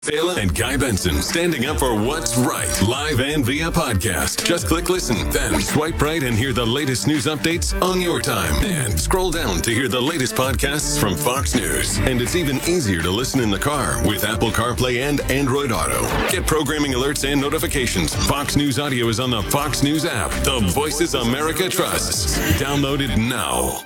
Phelan and Guy Benson standing up for what's right, live and via podcast. Just click listen, then swipe right and hear the latest news updates on your time. And scroll down to hear the latest podcasts from Fox News. And it's even easier to listen in the car with Apple CarPlay and Android Auto. Get programming alerts and notifications. Fox News Audio is on the Fox News app. The Voices America trusts. Download it now.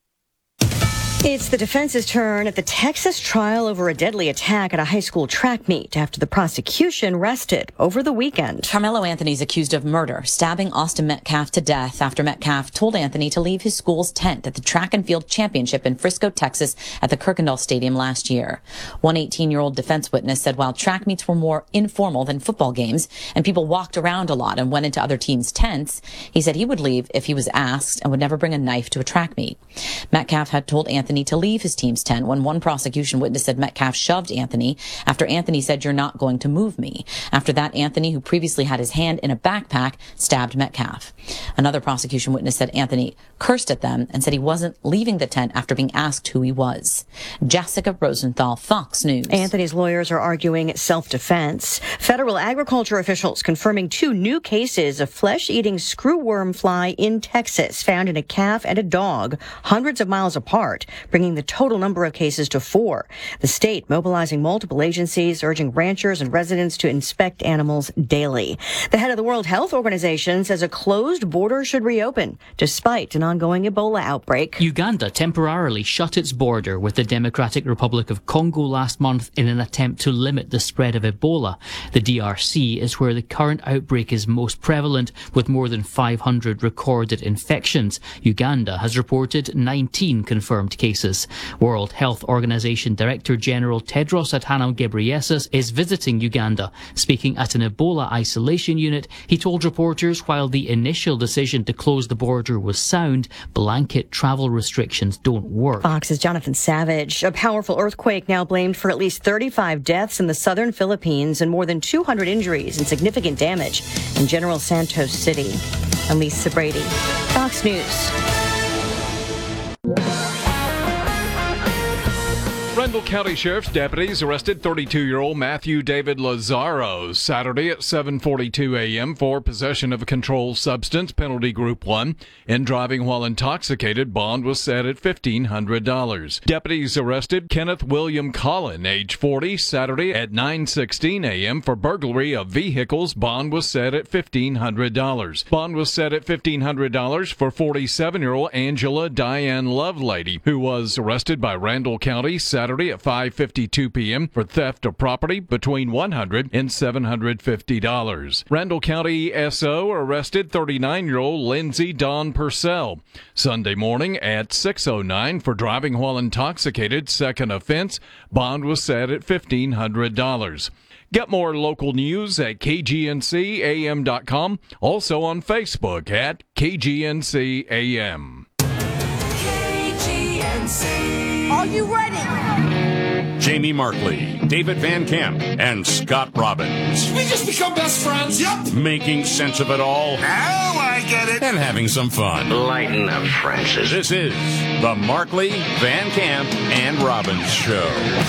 It's the defense's turn at the Texas trial over a deadly attack at a high school track meet after the prosecution rested over the weekend. Carmelo Anthony's accused of murder, stabbing Austin Metcalf to death after Metcalf told Anthony to leave his school's tent at the track and field championship in Frisco, Texas at the Kirkendall Stadium last year. One 18-year-old defense witness said while track meets were more informal than football games and people walked around a lot and went into other teams' tents, he said he would leave if he was asked and would never bring a knife to a track meet. Metcalf had told Anthony to leave his team's tent when one prosecution witness said Metcalf shoved Anthony after Anthony said, "You're not going to move me." After that, Anthony, who previously had his hand in a backpack, stabbed Metcalf. Another prosecution witness said Anthony cursed at them and said he wasn't leaving the tent after being asked who he was. Jessica Rosenthal, Fox News. Anthony's lawyers are arguing self-defense. Federal agriculture officials confirming 2 new cases of flesh-eating screwworm fly in Texas found in a calf and a dog hundreds of miles apart, bringing the total number of cases to 4. The state mobilizing multiple agencies, urging ranchers and residents to inspect animals daily. The head of the World Health Organization says a closed border should reopen, despite an ongoing Ebola outbreak. Uganda temporarily shut its border with the Democratic Republic of Congo last month in an attempt to limit the spread of Ebola. The DRC is where the current outbreak is most prevalent, with more than 500 recorded infections. Uganda has reported 19 confirmed cases. World Health Organization Director General Tedros Adhanom Ghebreyesus is visiting Uganda. Speaking at an Ebola isolation unit, he told reporters while the initial decision to close the border was sound, blanket travel restrictions don't work. Fox's Jonathan Savage. A powerful earthquake now blamed for at least 35 deaths in the southern Philippines and more than 200 injuries and significant damage in General Santos City. I'm Lisa Brady, Fox News. Rendell County Sheriff's deputies arrested 32-year-old Matthew David Lazaro Saturday at 7:42 a.m. for possession of a controlled substance, penalty group 1, and driving while intoxicated. Bond was set at $1,500. Deputies arrested Kenneth William Collin, age 40, Saturday at 9:16 a.m. for burglary of vehicles. Bond was set at $1,500. Bond was set at $1,500 for 47-year-old Angela Diane Lovelady, who was arrested by Randall County Saturday at 5:52 p.m. for theft of property between $100 and $750. Randall County SO arrested 39-year-old Lindsay Dawn Purcell Sunday morning at 6:09 for driving while intoxicated, second offense. Bond was set at $1,500. Get more local news at kgncam.com, also on Facebook at KGNCAM. KGNC. Are you ready? Jamie Markley, David Van Camp, and Scott Robbins. We just become best friends. Yep. Making sense of it all. Now I get it. And having some fun. Lighten up, Francis. This is the Markley, Van Camp, and Robbins Show.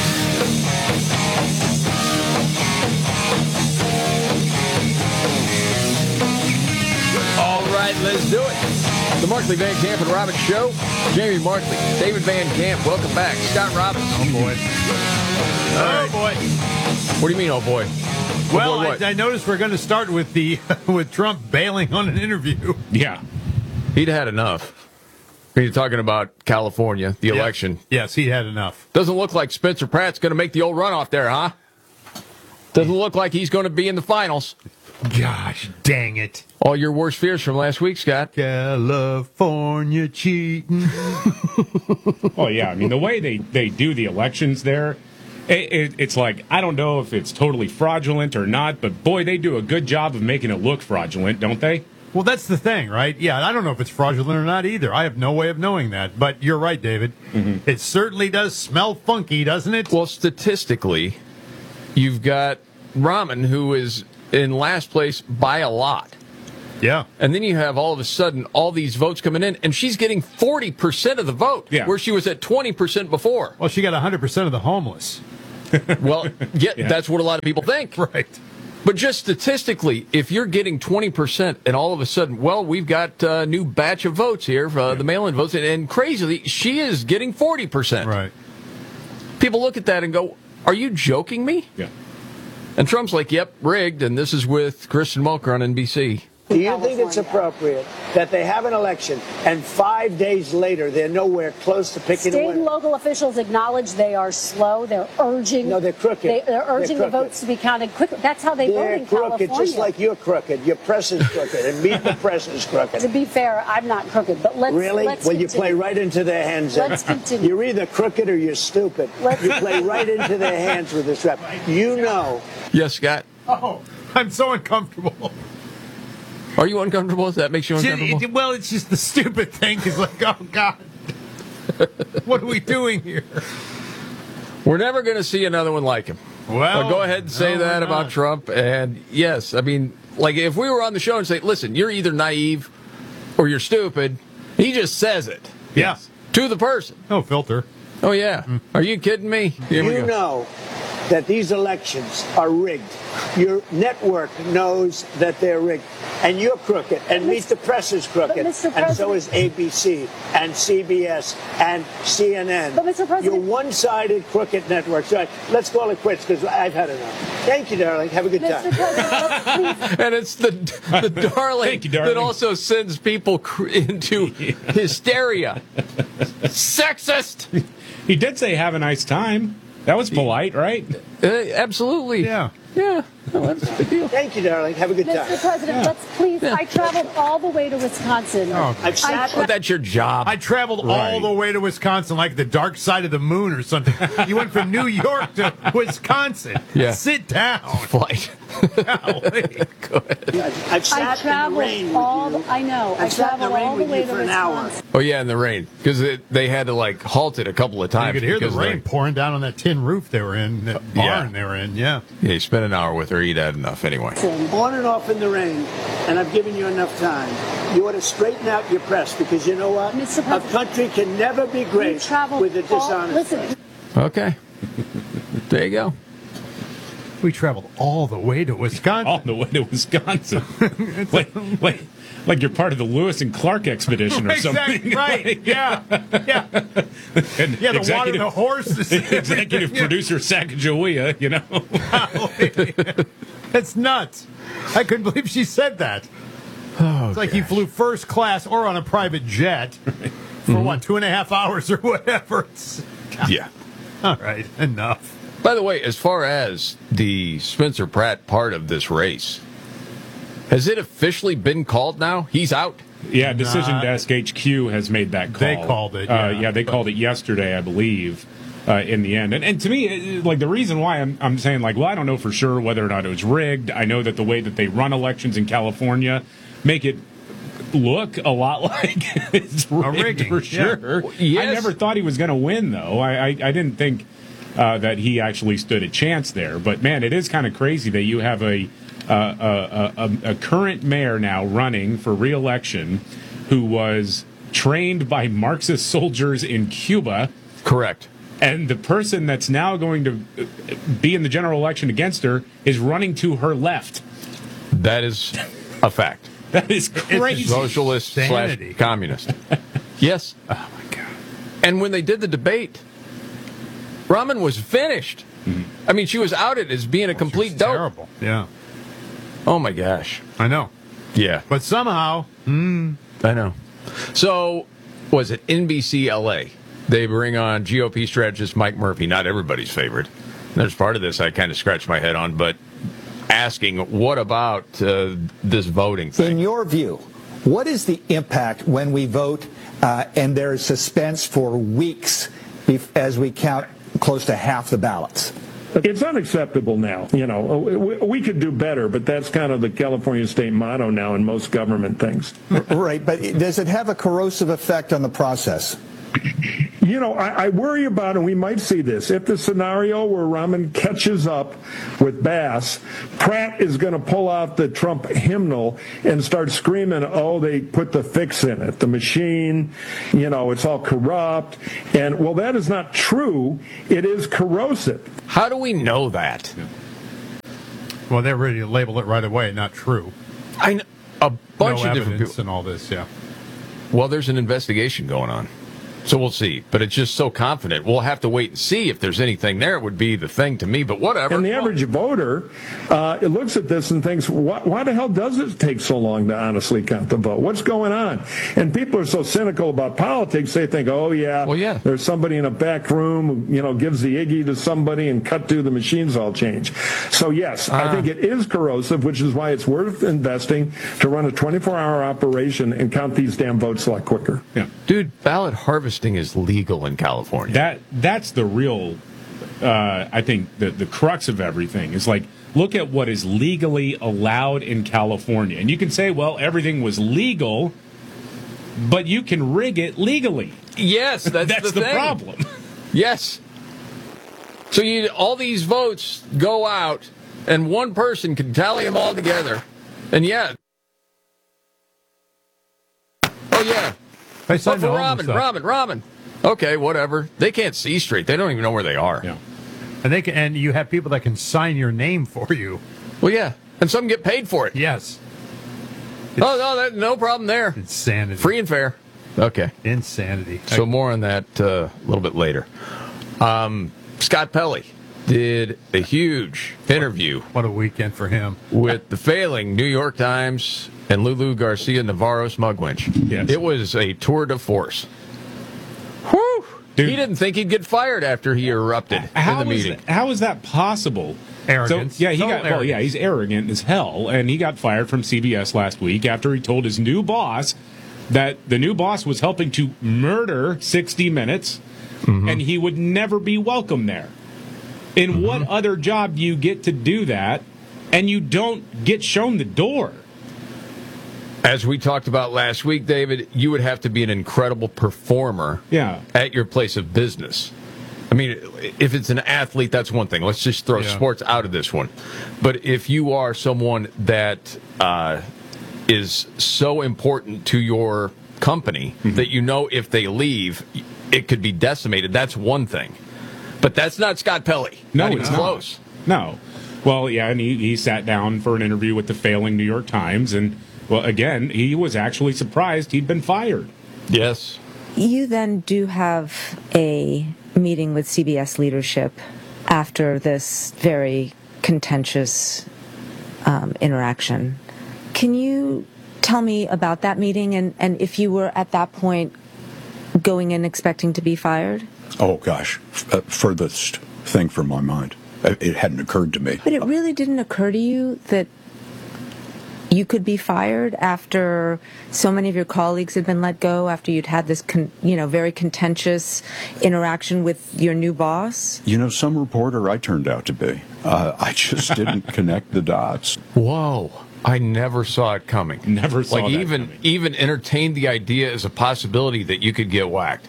All right, let's do it. The Markley, Van Camp, and Robbins Show. Jamie Markley, David Van Camp, welcome back. Scott Robbins. Oh, boy. Oh, boy. What do you mean, oh, boy? Well, I noticed we're going to start with with Trump bailing on an interview. Yeah. He'd had enough. He's talking about California, the election. Yes, he had enough. Doesn't look like Spencer Pratt's going to make the old runoff there, huh? Doesn't look like he's going to be in the finals. Gosh, dang it. All your worst fears from last week, Scott. California cheating. Oh, yeah. I mean, the way they do the elections there, it's like, I don't know if it's totally fraudulent or not, but boy, they do a good job of making it look fraudulent, don't they? Well, that's the thing, right? Yeah, I don't know if it's fraudulent or not either. I have no way of knowing that. But you're right, David. Mm-hmm. It certainly does smell funky, doesn't it? Well, statistically, you've got Rahman, who is in last place by a lot. Yeah. And then you have all of a sudden all these votes coming in, and she's getting 40% of the vote, where she was at 20% before. Well, she got 100% of the homeless. Well, yeah, that's what a lot of people think. Right. But just statistically, if you're getting 20% and all of a sudden, well, we've got a new batch of votes here, the mail-in votes, and crazily, she is getting 40%. Right. People look at that and go, are you joking me? Yeah. And Trump's like, yep, rigged, and this is with Kristen Welker on NBC. Do you think it's appropriate that they have an election and 5 days later they're nowhere close to picking a winner? State and local officials acknowledge they are slow. They're urging. No, they're crooked. They're urging the votes to be counted quickly. That's how they vote in California. They're crooked, just like you're crooked. Your press is crooked, and Meet the Press is crooked. To be fair, I'm not crooked, but let's really. Let's well, continue. You play right into their hands. Let's continue. You're either crooked or you're stupid. You play right into their hands with this rap. You know. Yes, Scott. Oh, I'm so uncomfortable. Are you uncomfortable? Does that make you uncomfortable? Well, it's just the stupid thing is like, oh, God. What are we doing here? We're never going to see another one like him. Well, go ahead and say that about Trump. And yes, I mean, like if we were on the show and say, listen, you're either naive or you're stupid, he just says it. Yeah. To the person. No filter. Oh, yeah. Are you kidding me? Here we You go. know that these elections are rigged. Your network knows that they're rigged. And you're crooked. And Meet the Press is crooked. And so is ABC and CBS and CNN. But Mr. President, you're one-sided crooked networks. Right. Let's call it quits because I've had enough. Thank you, darling. Have a good time. Mr. President, please. And it's the darling, Thank you, darling that also sends people into hysteria. Sexist. He did say have a nice time. That was polite, right? Absolutely. Yeah. Yeah. Well, that's a big deal. Thank you, darling. Have a good time. Mr. President, let's please. I traveled all the way to Wisconsin. Oh, Well, that's your job. I traveled all the way to Wisconsin, like the dark side of the moon or something. You went from New York to Wisconsin. Yeah. Sit down. Flight. Golly. Go ahead. I've sat in the rain with you. I know. I I've sat in the traveled rain all the with way you to for an hour. Wisconsin. Oh, yeah, in the rain. Because they had to, like, halt it a couple of times. You could hear the because rain pouring down on that tin roof they were in, that barn they were in, yeah. Yeah, you spent an hour with her. You'd had enough anyway. On and off in the rain, and I've given you enough time. You ought to straighten out your press because you know what? A country can never be great with a dishonest press. Okay. There you go. We traveled all the way to Wisconsin. All the way to Wisconsin. like you're part of the Lewis and Clark expedition or something. Exactly, right, Like, yeah. Yeah, the water, the horses. Executive producer Sacagawea, you know. That's nuts. I couldn't believe she said that. It's like he flew first class or on a private jet for what, 2.5 hours or whatever. Yeah. All right, enough. By the way, as far as the Spencer Pratt part of this race, has it officially been called now? He's out? Yeah, Decision Desk HQ has made that call. They called it, yeah. They called it yesterday, I believe, in the end. And to me, like the reason why I'm saying, like, well, I don't know for sure whether or not it was rigged. I know that the way that they run elections in California make it look a lot like it's rigged for sure. Yeah. Yes. I never thought he was going to win, though. I didn't think that he actually stood a chance there. But, man, it is kind of crazy that you have a current mayor now running for re-election who was trained by Marxist soldiers in Cuba. Correct. And the person that's now going to be in the general election against her is running to her left. That is a fact. That is crazy. Socialist / communist. Yes. Oh, my God. And when they did the debate, Raman was finished. I mean, she was outed as being a complete dope. Terrible. Yeah. Oh, my gosh. I know. Yeah. But somehow. I know. So, was it NBC LA? They bring on GOP strategist Mike Murphy, not everybody's favorite. There's part of this I kind of scratched my head on, but asking, what about this voting thing? In your view, what is the impact when we vote and there is suspense for weeks as we count close to half the ballots? It's unacceptable now. You know, we could do better, but that's kind of the California state motto now in most government things. Right, but does it have a corrosive effect on the process? You know, I worry about, and we might see this, if the scenario where Rahman catches up with Bass, Pratt is going to pull out the Trump hymnal and start screaming, oh, they put the fix in it, the machine, you know, it's all corrupt. And, well, that is not true. It is corrosive. How do we know that? Well, they're ready to label it right away, not true. I know a bunch of different people. And all this, yeah. Well, there's an investigation going on. So we'll see. But it's just so confident. We'll have to wait and see if there's anything there. It would be the thing to me, but whatever. And the average voter, it looks at this and thinks, why the hell does it take so long to honestly count the vote? What's going on? And people are so cynical about politics, they think, oh, yeah, well, yeah, there's somebody in a back room who, you know, gives the Iggy to somebody and cut to the machines all change. So, yes, I think it is corrosive, which is why it's worth investing to run a 24-hour operation and count these damn votes a lot quicker. Yeah. Dude, ballot harvesting is legal in California. That's the real, I think, the crux of everything is like, look at what is legally allowed in California. And you can say, well, everything was legal, but you can rig it legally. Yes, that's the problem. Yes. So all these votes go out, and one person can tally them all together. And yeah. Oh, yeah. They signed Robin. Okay, whatever. They can't see straight. They don't even know where they are. Yeah. And you have people that can sign your name for you. Well, yeah. And some get paid for it. Yes. No problem there. Insanity. Free and fair. Okay. Insanity. So more on that a little bit later. Scott Pelley did a huge interview. What a weekend for him. With the failing New York Times and Lulu Garcia Navarro Smugwinch. Yes. It was a tour de force. Whew! Dude. He didn't think he'd get fired after he erupted in the meeting. How is that possible? Arrogance. So, yeah, he's arrogant as hell, and he got fired from CBS last week after he told his new boss that the new boss was helping to murder 60 Minutes, and he would never be welcome there. In what other job do you get to do that, and you don't get shown the door? As we talked about last week, David, you would have to be an incredible performer at your place of business. I mean, if it's an athlete, that's one thing. Let's just throw sports out of this one. But if you are someone that is so important to your company that you know if they leave, it could be decimated, that's one thing. But that's not Scott Pelley. No, not it's even close. No. Well, yeah, and he sat down for an interview with the failing New York Times, and, well, again, he was actually surprised he'd been fired. Yes. You then do have a meeting with CBS leadership after this very contentious interaction. Can you tell me about that meeting and if you were at that point going in expecting to be fired? Oh, gosh. Furthest thing from my mind. It hadn't occurred to me. But it really didn't occur to you that you could be fired after so many of your colleagues had been let go, after you'd had this, very contentious interaction with your new boss? You know, some reporter I turned out to be. I just didn't connect the dots. Whoa. I never saw it coming. Never saw that coming. Even entertained the idea as a possibility that you could get whacked.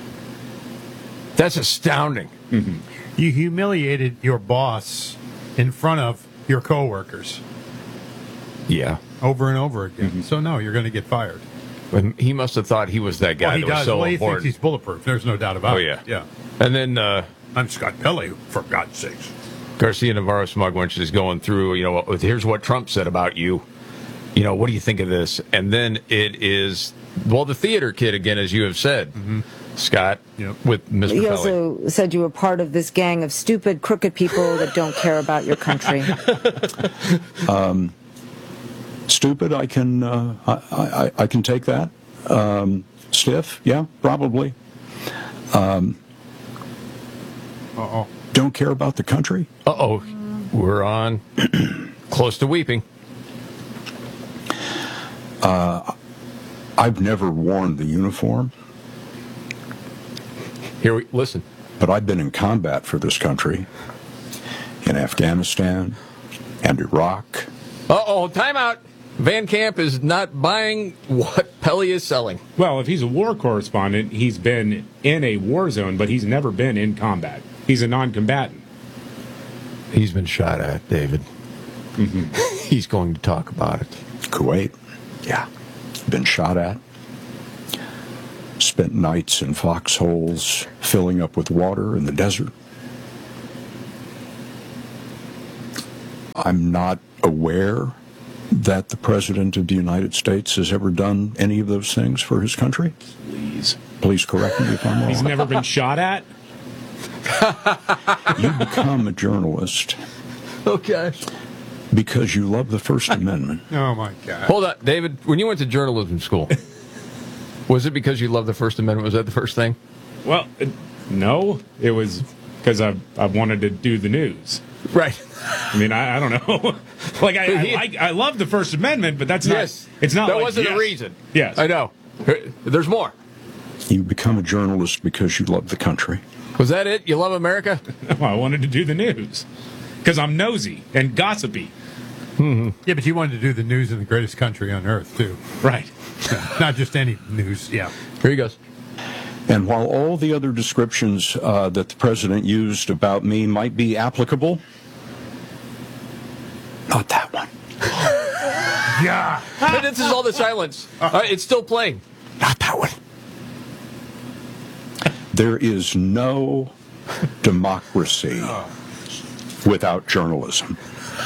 That's astounding. Mm-hmm. You humiliated your boss in front of your coworkers. Yeah. Over and over again. So, no, you're going to get fired. And he must have thought he was that guy that was so he important. Thinks he's bulletproof. There's no doubt about it. Oh, yeah. Yeah. And then... I'm Scott Pelley, for God's sakes. Garcia Navarro Smugwinch is going through, here's what Trump said about you. What do you think of this? And then it is, the theater kid again, as you have said, Scott, with Mr. Pelley. He also said you were part of this gang of stupid, crooked people that don't care about your country. Stupid, I can I can take that. Stiff, yeah, probably. Don't care about the country. We're on close to weeping. I've never worn the uniform. Listen. But I've been in combat for this country in Afghanistan and Iraq. Time out. Van Camp is not buying what Pelley is selling. Well, if he's a war correspondent, he's been in a war zone, but he's never been in combat. He's a non-combatant. He's been shot at, David. Mm-hmm. He's going to talk about it. Kuwait. Yeah. Been shot at. Spent nights in foxholes, filling up with water in the desert. I'm not aware that the President of the United States has ever done any of those things for his country. Please correct me if I'm wrong. He's never been shot at? You become a journalist. Okay. Because you love the First Amendment. Oh, my God. Hold on, David. When you went to journalism school, was it because you loved the First Amendment? Was that the first thing? Well, no. It was because I wanted to do the news. Right. I mean, I don't know. Like, I love the First Amendment, but that's not... Yes. It's not that like, wasn't yes. the reason. Yes. I know. There's more. You become a journalist because you love the country. Was that it? You love America? Well, I wanted to do the news. Because I'm nosy and gossipy. Mm-hmm. Yeah, but you wanted to do the news in the greatest country on earth, too. Right. Not just any news, yeah. Here he goes. And while all the other descriptions that the President used about me might be applicable, not that one. Yeah. This is all the silence. It's still playing. Not that one. There is no democracy without journalism.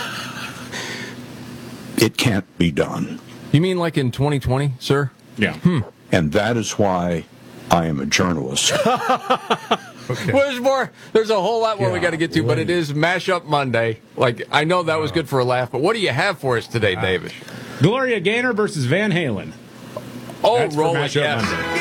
It can't be done. You mean like in 2020, sir? Yeah. And that is why I am a journalist. Okay. Well, there's a whole lot more we got to get to, but it is Mashup Monday. Like, I know that was good for a laugh, but what do you have for us today, David? Gloria Gaynor versus Van Halen. Oh, That's roll for it, Mashup yes. Monday.